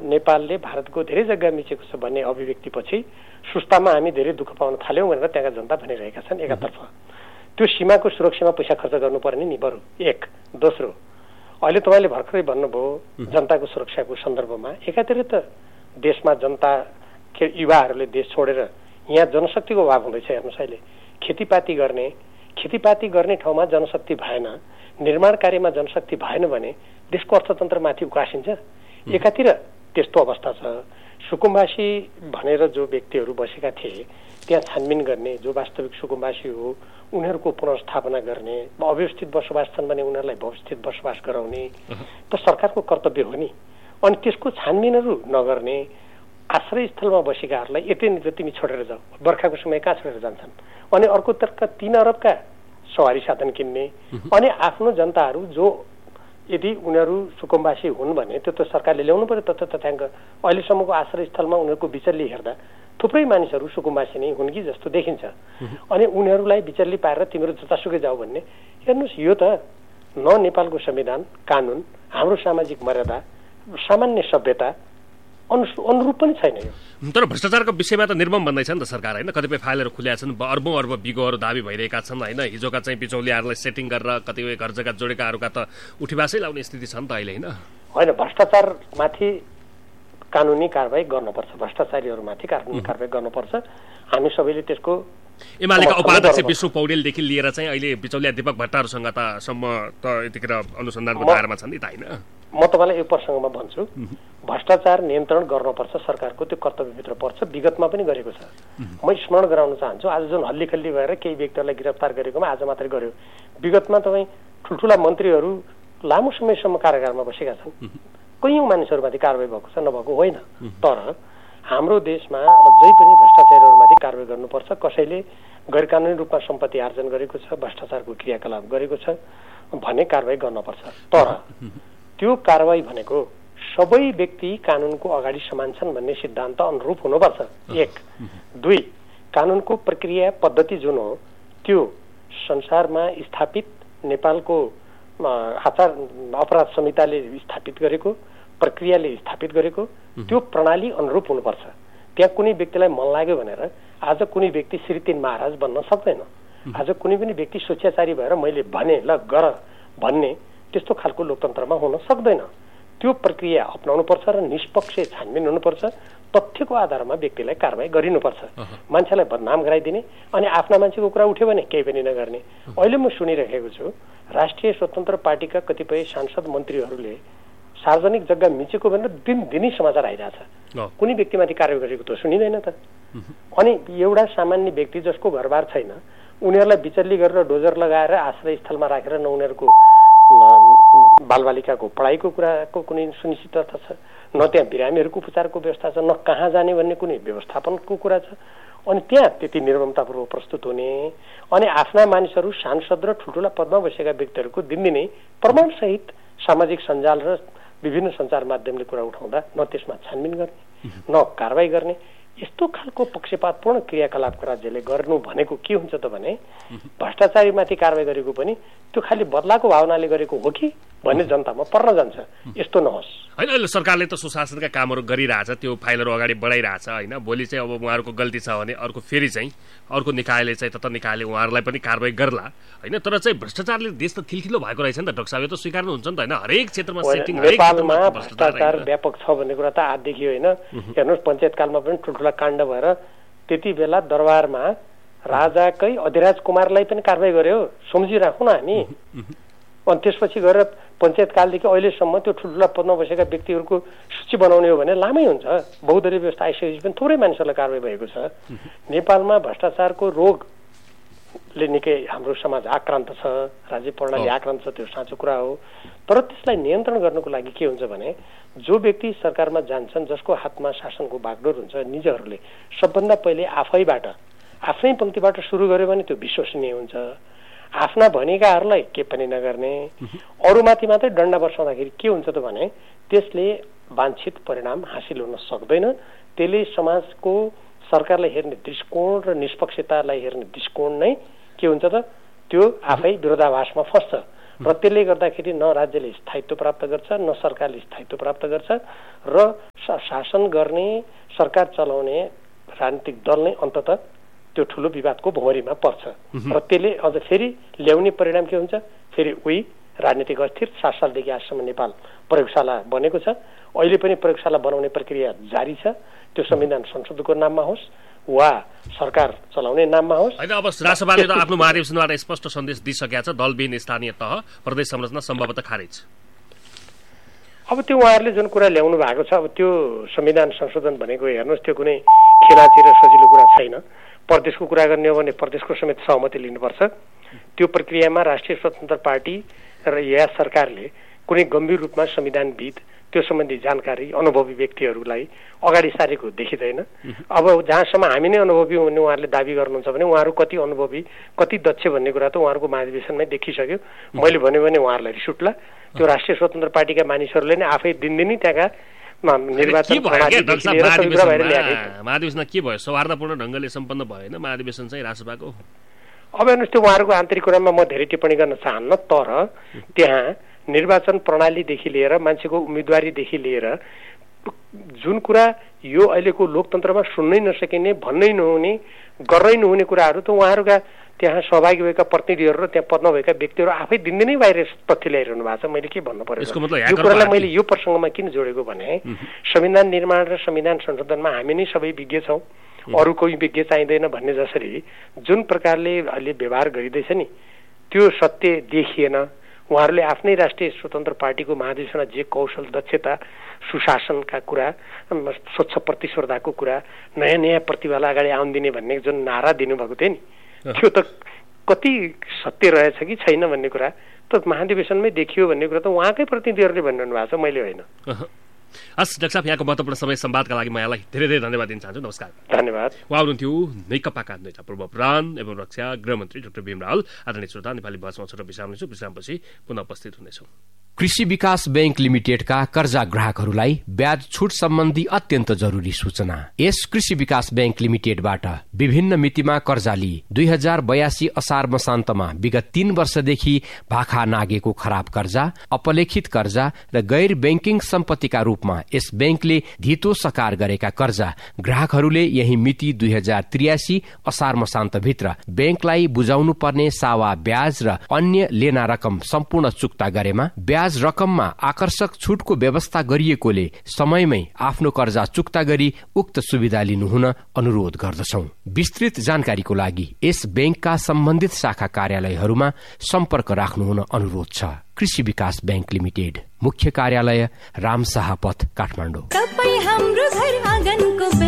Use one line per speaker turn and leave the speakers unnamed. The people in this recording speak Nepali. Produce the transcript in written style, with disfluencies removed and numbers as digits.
नेपालले भारतको धेरै जग्गा मिचेको छ भन्ने अभिव्यक्तिपछि सुस्तामा हामी धेरै दुःख पाउन थाल्यौँ भनेर त्यहाँका जनता भनिरहेका छन् एकातर्फ। त्यो सीमाको सुरक्षामा पैसा खर्च गर्नुपर्ने नि बरु एक। दोस्रो, अहिले तपाईँले भर्खरै भन्नुभयो जनताको सुरक्षाको सन्दर्भमा, एकातिर त देशमा जनता युवाहरूले देश छोडेर यहाँ जनशक्तिको अभाव हुँदैछ। हेर्नुहोस् अहिले खेतीपाती गर्ने ठाउँमा जनशक्ति भएन, निर्माण कार्यमा जनशक्ति भएन भने देशको अर्थतन्त्रमाथि उकासिन्छ। एकातिर त्यस्तो अवस्था छ। सुकुम्बासी भनेर जो व्यक्तिहरू बसेका थिए त्यहाँ छानबिन गर्ने, जो वास्तविक सुकुम्बासी हो उनीहरूको पुनर्स्थापना गर्ने, अव्यवस्थित बसोबास छन् भने उनीहरूलाई व्यवस्थित बसोबास गराउने त सरकारको कर्तव्य हो नि। अनि त्यसको छानबिनहरू नगर्ने, आश्रयस्थलमा बसेकाहरूलाई यति तिमी छोडेर जाऊ, बर्खाको समय कहाँ छोडेर जान्छन्? अनि अर्कोतर्फ 3 अरबका सवारी साधन किन्ने, अनि आफ्नो जनताहरू जो यदि उनीहरू सुकुम्बासी हुन् भने त्यो त सरकारले ल्याउनु पर्यो तथ्याङ्क। अहिलेसम्मको आश्रयस्थलमा उनीहरूको विचल्ली हेर्दा थुप्रै मानिसहरू सुकुम्बासी नै हुन् कि जस्तो देखिन्छ। अनि उनीहरूलाई विचल्ली पारेर तिमीहरू जतासुकै जाऊ भन्ने, हेर्नुहोस् यो त न नेपालको संविधान कानुन, हाम्रो सामाजिक मर्यादा, सामान्य सभ्यता अनुरूप पनि छैन यो।
तर भ्रष्टाचारको विषयमा त निर्मम भन्दैछ नि त सरकार होइन? कतिपय फाइलहरू खुलेका छन्, अर्बौं अर्ब बिगोहरू दाबी भइरहेका छन् होइन? हिजोका चाहिँ बिचौलियाहरूलाई सेटिङ गरेर कतिपय घर जग्गा जोडेकाहरूका त उठीबासै लाउने स्थिति छ नि त अहिले होइन?
भ्रष्टाचारमाथि कानुनी कारबाही गर्नुपर्छ, भ्रष्टाचारीहरूमाथि कानुनी कारबाही गर्नुपर्छ। हामी सबैले त्यसको
एमालेका उपाध्यक्ष विष्णु पौडेलदेखि लिएर चाहिँ अहिले बिचौलिया दीपक भट्टाहरूसँग सम्म त यतिखेर अनुसन्धानको दायरामा छन् नि त होइन?
म तपाईँलाई यो प्रसङ्गमा भन्छु, भ्रष्टाचार नियन्त्रण गर्नुपर्छ, सरकारको त्यो कर्तव्यभित्र पर्छ। विगतमा पनि गरेको छ। म स्मरण गराउन चाहन्छु, आज जुन हल्लीखल्ली भएर केही व्यक्तिहरूलाई गिरफ्तार गरेकोमा आज मात्रै गर्यो। विगतमा तपाईँ ठुल्ठुला मन्त्रीहरू लामो समयसम्म कारागारमा बसेका छन्। कैयौँ मानिसहरूमाथि कारवाही भएको छ, नभएको होइन। तर हाम्रो देशमा अझै पनि भ्रष्टाचारीहरूमाथि कारवाही गर्नुपर्छ। कसैले गैर कानुनी रूपमा सम्पत्ति आर्जन गरेको छ, भ्रष्टाचारको क्रियाकलाप गरेको छ भने कारवाही गर्नुपर्छ। तर त्यो कारवाही भनेको सबै व्यक्ति कानुनको अगाडि समान छन् भन्ने सिद्धान्त अनुरूप हुनुपर्छ। एक। दुई, कानुनको प्रक्रिया पद्धति जुन हो त्यो संसारमा स्थापित नेपालको आचार अपराध संहिताले स्थापित गरेको, प्रक्रियाले स्थापित गरेको त्यो प्रणाली अनुरूप हुनुपर्छ। त्यहाँ कुनै व्यक्तिलाई मन लाग्यो भनेर आज कुनै व्यक्ति श्री 3 महाराज बन्न सक्दैन। आज कुनै पनि व्यक्ति स्वेच्छाचारी भएर मैले भने ल गर भन्ने त्यस्तो खालको लोकतन्त्रमा हुन सक्दैन। त्यो प्रक्रिया अपनाउनुपर्छ र निष्पक्ष छानबिन हुनुपर्छ। तथ्यको आधारमा व्यक्तिलाई कारबाही गरिनुपर्छ। मान्छेलाई बदनाम गराइदिने अनि आफ्ना मान्छेको कुरा उठ्यो भने केही पनि नगर्ने। अहिले म सुनिरहेको छु राष्ट्रिय स्वतन्त्र पार्टीका कतिपय सांसद मन्त्रीहरूले सार्वजनिक जग्गा मिचेको भनेर दिनदिनै समाचार आइरहेछ। कुनै व्यक्तिमाथि कारबाही गरेको त सुनिँदैन त। अनि एउटा सामान्य व्यक्ति जसको घरबार छैन उनीहरूलाई विचल्ली गरेर डोजर लगाएर आश्रयस्थलमा राखेर न उनीहरूको बालबालिकाको पढाइको कुराको कुनै सुनिश्चितता छ, न त्यहाँ बिरामीहरूको उपचारको व्यवस्था छ, न कहाँ जाने भन्ने कुनै व्यवस्थापनको कुरा छ। अनि त्यहाँ त्यति निर्ममतापूर्वक प्रस्तुत हुने अनि आफ्ना मानिसहरू सांसद र ठुल्ठुला पदमा बसेका व्यक्तिहरूको दिनदिनै प्रमाणसहित सामाजिक सञ्जाल र विभिन्न सञ्चार माध्यमले कुरा उठाउँदा न त्यसमा छानबिन गर्ने न कारबाही गर्ने, यस्तो खालको पक्षपातपूर्ण क्रियाकलापको राज्यले गर्नु भनेको के हुन्छ त भने भ्रष्टाचारीमाथि कारबाही गरेको पनि त्यो खालि बदलाको भावनाले गरेको हो कि भन्ने जनतामा पर्न जान्छ। यस्तो नहोस्
होइन। अहिले सरकारले त सुशासनका कामहरू गरिरहेछ, त्यो फाइलहरू अगाडि बढाइरहेछ होइन? भोलि चाहिँ अब उहाँहरूको गल्ती छ भने अर्को फेरि चाहिँ अर्को निकायले चाहिँ तत्त निकायले उहाँहरूलाई पनि कारबाही गर्ला होइन? तर चाहिँ भ्रष्टाचारले देश त खिलखिलो भएको रहेछ नि त डाक्टर साहब, यो त स्वीकार्नुहुन्छ नि त होइन? हरेक क्षेत्रमा सेटिङ,
नेपालमा भ्रष्टाचार व्यापक छ भन्ने कुरा त आजदेखि होइन। हेर्नुहोस् पञ्चायतकालमा पनि ठुल्ठुला काण्ड भएर त्यति बेला दरबारमा राजाकै अधिराज कुमारलाई पनि कारबाही गर्यो, सम्झिराखौँ न हामी। अनि त्यसपछि गएर पञ्चायतकालदेखि अहिलेसम्म त्यो ठुल्ठुला पदमा बसेका व्यक्तिहरूको सूची बनाउने हो भने लामै हुन्छ। बहुदलीय व्यवस्था आइसकेपछि पनि थुप्रै मानिसहरूलाई कारबाही भएको छ। नेपालमा भ्रष्टाचारको रोगले निकै हाम्रो समाज आक्रान्त छ, राज्य प्रणाली आक्रान्त छ, त्यो साँचो कुरा हो। तर त्यसलाई नियन्त्रण गर्नको लागि के हुन्छ भने जो व्यक्ति सरकारमा जान्छन्, जसको हातमा शासनको बागडोर हुन्छ, निजहरूले सबभन्दा पहिले आफ्नै पङ्क्तिबाट सुरु गर्यो भने त्यो विश्वसनीय हुन्छ। आफ्ना भनेकाहरूलाई के पनि नगर्ने, अरूमाथि मात्रै डन्डा बर्साउँदाखेरि के हुन्छ त भने त्यसले वाञ्छित परिणाम हासिल हुन सक्दैन। त्यसले समाजको सरकारलाई हेर्ने दृष्टिकोण र निष्पक्षतालाई हेर्ने दृष्टिकोण नै के हुन्छ त त्यो आफै विरोधाभासमा फस्छ। र त्यसले गर्दाखेरि न राज्यले स्थायित्व प्राप्त गर्छ न सरकारले स्थायित्व प्राप्त गर्छ र शासन गर्ने सरकार चलाउने राजनीतिक दल नै अन्ततः त्यो ठुलो विवादको भोवरीमा पर्छ र त्यसले अझ फेरि ल्याउने परिणाम के हुन्छ फेरि उही राजनीतिक अस्थिर 7 सालदेखि आजसम्म नेपाल प्रयोगशाला बनेको छ अहिले पनि प्रयोगशाला बनाउने प्रक्रिया जारी छ त्यो संविधान संशोधनको नाममा होस् वा सरकार चलाउने नाममा होस्
हैन अब राष्ट्रवादीले त आफ्नो महाधिवेशनबाट स्पष्ट सन्देश दिइसकेको छ दलविहीन स्थानीय तह प्रदेश संरचना सम्भवतः खारेज
अब त्यो उहाँहरूले जुन कुरा ल्याउनु भएको छ अब त्यो संविधान संशोधन भनेको हेर्नुहोस् त्यो कुनै खेलाची र सजिलो कुरा छैन प्रदेशको कुरा गर्ने हो भने प्रदेशको समेत सहमति लिनुपर्छ त्यो प्रक्रियामा राष्ट्रिय स्वतन्त्र पार्टी र या सरकारले कुनै गम्भीर रूपमा संविधानविद त्यो सम्बन्धी जानकारी अनुभवी व्यक्तिहरूलाई अगाडि सारेको देखिँदैन अब जहाँसम्म हामी नै अनुभवी हुने उहाँहरूले दाबी गर्नुहुन्छ भने उहाँहरू कति अनुभवी कति दक्ष भन्ने कुरा त उहाँहरूको महाधिवेशनमै देखिसक्यो मैले भन्यो भने उहाँहरूलाई रिस उठ्ला त्यो राष्ट्रिय स्वतन्त्र पार्टीका मानिसहरूले नै आफै दिनदिनै त्यहाँका निर्वाचन
महाधिवेशन के भयो सौहार्दपूर्ण ढंगले सम्पन्न भएन महाधिवेशन चाहिँ राष्ट्रसभाको
अब हेर्नुहोस् त्यो उहाँहरूको आन्तरिक कुरामा म धेरै टिप्पणी गर्न चाहन्न तर त्यहाँ निर्वाचन प्रणालीदेखि लिएर मान्छेको उम्मेदवारीदेखि लिएर जुन कुरा यो अहिलेको लोकतन्त्रमा सुन्नै नसकिने भन्नै नहुने गर्नै नहुने कुराहरू त उहाँहरूका त्यहाँ सहभागी भएका प्रतिनिधिहरू र त्यहाँ पदमा भएका व्यक्तिहरू आफै दिनदिनै बाहिर तथ्य ल्याइरहनु भएको छ मैले के भन्नु पर्यो यो कुरालाई मैले यो प्रसङ्गमा किन जोडेको भने संविधान निर्माण र संविधान संशोधनमा हामी नै सबै विज्ञ छौँ अरू कोही विज्ञ चाहिँदैन भन्ने जसरी जुन प्रकारले अहिले व्यवहार गरिँदैछ नि त्यो सत्य देखिएन उहाँहरूले आफ्नै राष्ट्रिय स्वतन्त्र पार्टीको महाधिवेशनमा जे कौशल दक्षता सुशासनका कुरा स्वच्छ प्रतिस्पर्धाको कुरा नयाँ नयाँ प्रतिभालाई अगाडि आउन दिने भन्ने जुन नारा दिनुभएको थियो नि त्यो त कति सत्य रहेछ कि छैन भन्ने कुरा त महाधिवेशनमै देखियो भन्ने कुरा त उहाँकै प्रतिनिधिहरूले भनिरहनु भएको छ मैले होइन
हस् डाक्टर साहब यहाँको महत्त्वपूर्ण समय संवादका लागि म यहाँलाई धेरै धेरै धन्यवाद दिन चाहन्छु नमस्कार
धन्यवाद
उहाँ हुनुहुन्थ्यो नेकपाका नेता पूर्व प्रधान एवं रक्षा गृहमन्त्री डाक्टर भीम रावल आदरणीय श्रोता नेपाली भाषामा छोटो विश्राम लिन्छु विश्रामपछि पुनः उपस्थित हुनेछौँ
कृषि विकास बैंक लिमिटेडका कर्जा ग्राहकहरूलाई ब्याज छुट सम्बन्धी अत्यन्त जरुरी सूचना यस कृषि विकास बैंक लिमिटेडबाट विभिन्न मितिमा कर्जा लिई 2082 असार मसान्तमा विगत 3 वर्षदेखि भाखा नागेको खराब कर्जा अपलेखित कर्जा र गैर बैंकिङ सम्पत्तिका रूपमा यस बैंकले धितो सकार गरेका कर्जा ग्राहकहरूले यही मिति 2083 असार मसान्तभित्र बैंकलाई बुझाउनु पर्ने सावा ब्याज र अन्य लेना रकम सम्पूर्ण चुक्ता गरेमा ब्याज रकममा आकर्षक छुटको व्यवस्था गरिएकोले समयमै आफ्नो कर्जा चुक्ता गरी उक्त सुविधा लिनुहुन अनुरोध गर्दछौं विस्तृत जानकारीको लागि यस बैंकका सम्बन्धित शाखा कार्यालयहरूमा सम्पर्क राख्नुहुन अनुरोध छ कृषि विकास बैंक लिमिटेड मुख्य कार्यालय रामशाह पथ काठमाडौँ।